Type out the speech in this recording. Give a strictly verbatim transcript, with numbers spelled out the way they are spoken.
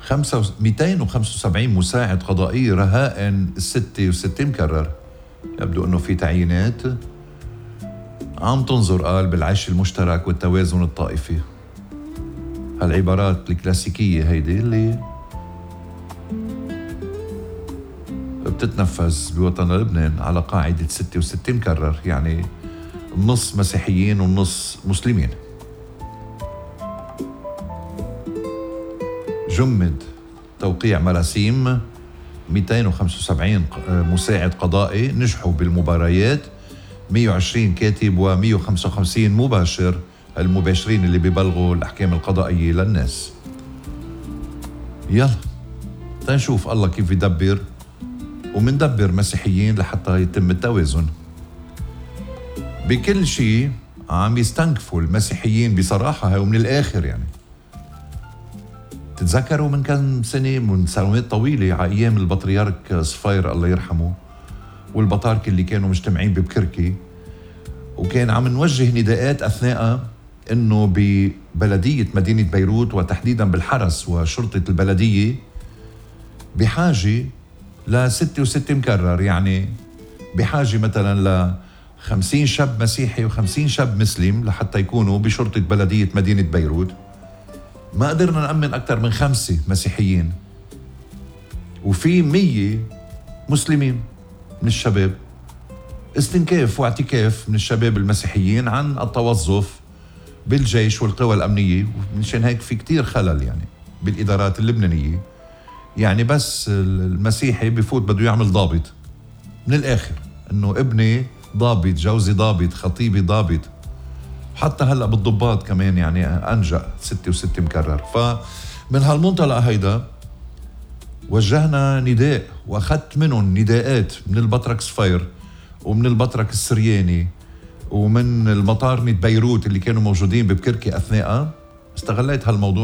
مئتين وخمسة وسبعين مساعد قضائي رهائن الستة والستة مكرر. يبدو أنه في تعيينات عم تنظر قال بالعيش المشترك والتوازن الطائفي. هالعبارات الكلاسيكية هيدي اللي بتتنفذ بوطن لبنان على قاعدة ستة وستة مكرر، يعني النص مسيحيين والنص مسلمين. جمد توقيع مراسيم مئتين وخمسة وسبعين مساعد قضائي نجحوا بالمباريات، مئة وعشرين كاتب ومئة وخمسة وخمسين مباشر، المباشرين اللي بيبلغوا الأحكام القضائية للناس. يلا تنشوف الله كيف يدبر، ومندبر مسيحيين لحتى يتم التوازن. بكل شيء عم يستنكفوا المسيحيين بصراحة، هاي ومن الآخر يعني. تتذكروا من كم سنة، من سنوات طويلة، على أيام البطريرك صفير الله يرحمه والبطاركة اللي كانوا مجتمعين ببكركي، وكان عم نوجه نداءات أثناء أنه ببلدية مدينة بيروت وتحديدا بالحرس وشرطة البلدية بحاجة لستة وستة مكرر، يعني بحاجة مثلا ل خمسين شاب مسيحي وخمسين شاب مسلم لحتى يكونوا بشرطة بلدية مدينة بيروت. ما قدرنا نأمن أكثر من خمسة مسيحيين وفي مية مسلمين من الشباب. استنكاف واعتكاف من الشباب المسيحيين عن التوظف بالجيش والقوى الأمنية، ومنشان هيك في كتير خلل يعني بالإدارات اللبنانية. يعني بس المسيحي بفوت بده يعمل ضابط، من الآخر إنه ابني ضابط، جوزي ضابط، خطيبي ضابط، حتى هلأ بالضباط كمان يعني أنجأ ستة وستة مكرر. فمن هالمنطلق هيدا وجهنا نداء وأخذت منهم نداءات من البطرك صفير ومن البطرك السرياني ومن المطارنة بيروت اللي كانوا موجودين ببكركي أثناء. استغليت هالموضوع